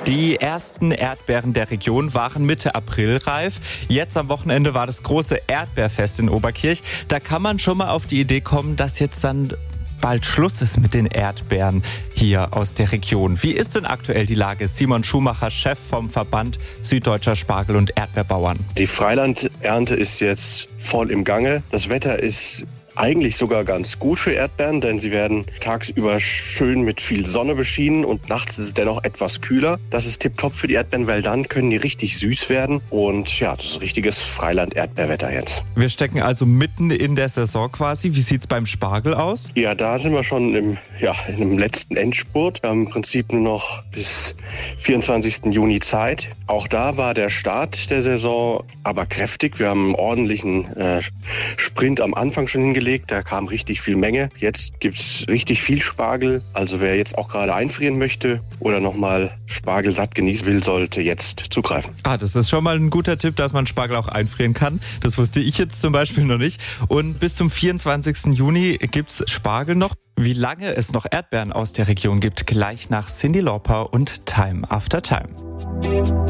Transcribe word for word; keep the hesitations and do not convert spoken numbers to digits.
Die ersten Erdbeeren der Region waren Mitte April reif. Jetzt am Wochenende war das große Erdbeerfest in Oberkirch. Da kann man schon mal auf die Idee kommen, dass jetzt dann bald Schluss ist mit den Erdbeeren hier aus der Region. Wie ist denn aktuell die Lage? Simon Schumacher, Chef vom Verband Süddeutscher Spargel- und Erdbeerbauern. Die Freilandernte ist jetzt voll im Gange. Das Wetter ist eigentlich sogar ganz gut für Erdbeeren, denn sie werden tagsüber schön mit viel Sonne beschienen und nachts ist es dennoch etwas kühler. Das ist tipptopp für die Erdbeeren, weil dann können die richtig süß werden und ja, das ist richtiges Freiland-Erdbeerwetter jetzt. Wir stecken also mitten in der Saison quasi. Wie sieht's beim Spargel aus? Ja, da sind wir schon im, ja, in einem letzten Endspurt. Wir haben im Prinzip nur noch bis vierundzwanzigsten Juni Zeit. Auch da war der Start der Saison aber kräftig. Wir haben einen ordentlichen äh, Sprint am Anfang schon hingelegt. Da kam richtig viel Menge. Jetzt gibt's richtig viel Spargel. Also wer jetzt auch gerade einfrieren möchte oder nochmal Spargel satt genießen will, sollte jetzt zugreifen. Ah, das ist schon mal ein guter Tipp, dass man Spargel auch einfrieren kann. Das wusste ich jetzt zum Beispiel noch nicht. Und bis zum vierundzwanzigsten Juni gibt's Spargel noch. Wie lange es noch Erdbeeren aus der Region gibt, gleich nach Cyndi Lauper und Time After Time.